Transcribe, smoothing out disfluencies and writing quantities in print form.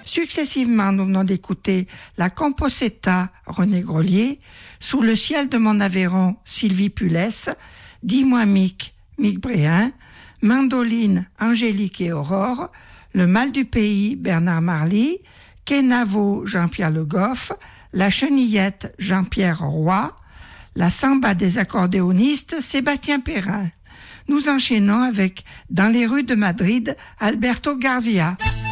Successivement, nous venons d'écouter la Composetta, René Grolier, Sous le ciel de mon Aveyron, Sylvie Pulès, Dis-moi Mick, Mick Bréhin, Mandoline, Angélique et Aurore, Le mal du pays, Bernard Marly, Kenavo, Jean-Pierre Le Goff, La Chenillette, Jean-Pierre Roy, la samba des accordéonistes, Sébastien Perrin. Nous enchaînons avec Dans les rues de Madrid, Alberto Garcia.